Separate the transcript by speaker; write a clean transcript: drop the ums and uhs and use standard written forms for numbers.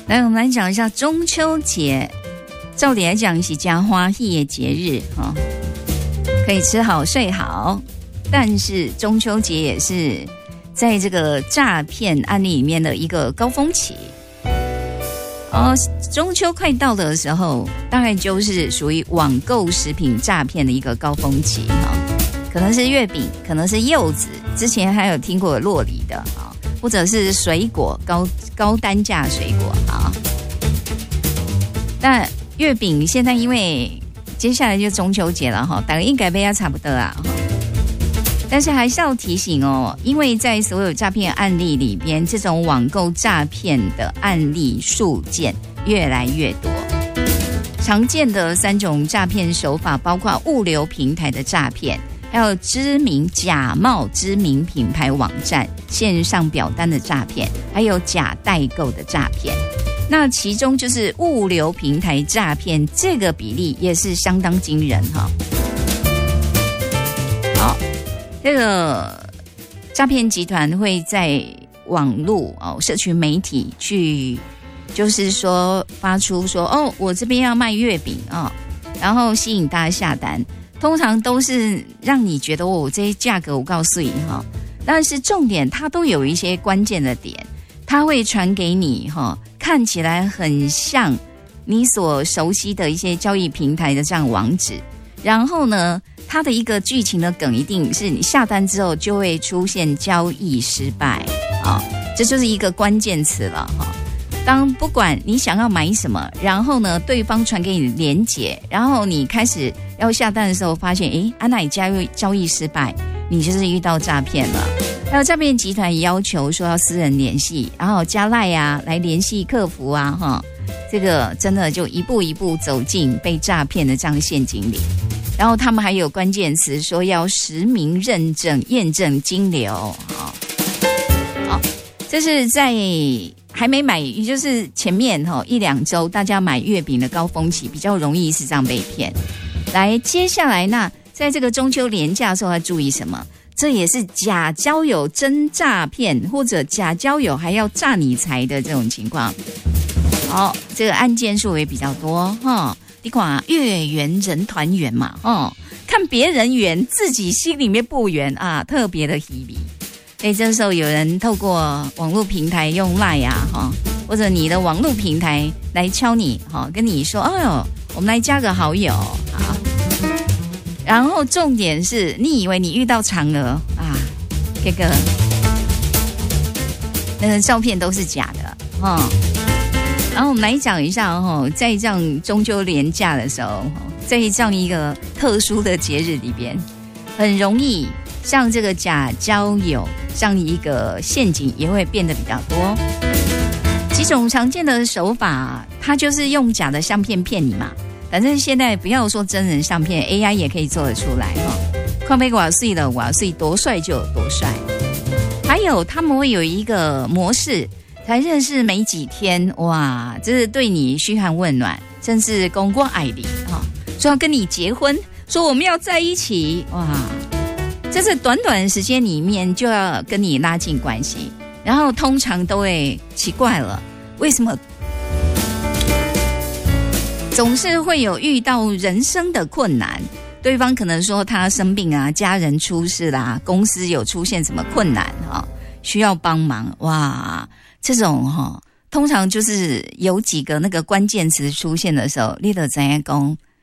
Speaker 1: 来，我们来讲一下中秋节。照理来讲是加欢喜的节日哈，可以吃好睡好。但是中秋节也是在这个诈骗案例里面的一个高峰期。中秋快到的时候，大概就是属于网购食品诈骗的一个高峰期哈，可能是月饼，可能是柚子，之前还有听过酪梨的啊，或者是水果高单价水果啊。但月饼现在因为接下来就中秋节了哈，大概应该被它差不多啊哈。但是还是要提醒哦，因为在所有诈骗案例里边，这种网购诈骗的案例数件越来越多。常见的3种诈骗手法包括物流平台的诈骗，还有假冒知名品牌网站线上表单的诈骗，还有假代购的诈骗。那其中就是物流平台诈骗，这个比例也是相当惊人哈。好，这个诈骗集团会在网络社群媒体去，就是说发出说我这边要卖月饼然后吸引大家下单，通常都是让你觉得这些价格我告诉你哈，但是重点它都有一些关键的点，它会传给你看起来很像你所熟悉的一些交易平台的这样网址，然后呢，它的一个剧情的梗一定是你下单之后就会出现交易失败这就是一个关键词了当不管你想要买什么，然后呢，对方传给你连结，然后你开始要下单的时候，发现那你交易失败，你就是遇到诈骗了。还有诈骗集团也要求说要私人联系，然后加赖来联系客服这个真的就一步一步走进被诈骗的这样陷阱里。然后他们还有关键词说要实名认证验证金流好，这是在还没买，也就是前面1-2周大家买月饼的高峰期，比较容易是这样被骗。来，接下来那在这个中秋连假的时候要注意什么？这也是假交友真诈骗，或者假交友还要诈你财的这种情况。好，这个案件数也比较多你看月圆人团圆嘛看别人圆，自己心里面不圆特别的稀微。所以这时候有人透过网络平台用 LINE 或者你的网络平台来敲你跟你说我们来加个好友然后重点是你以为你遇到嫦娥这个那个照片都是假的然后我们来讲一下在这样中秋连假的时候在这样一个特殊的节日里边，很容易像这个假交友这样一个陷阱也会变得比较多。几种常见的手法，它就是用假的相片骗你嘛。反正现在不要说真人相片 ，AI 也可以做得出来看被我睡了，我睡多帅就有多帅。还有他们会有一个模式，才认识没几天，哇，这是对你嘘寒问暖，甚至公过爱你说要跟你结婚，说我们要在一起，哇，这是短短的时间里面就要跟你拉近关系，然后通常都会奇怪了，为什么总是会有遇到人生的困难？对方可能说他生病家人出事啦，公司有出现什么困难需要帮忙，哇，这种通常就是有几个那个关键词出现的时候，你就知道说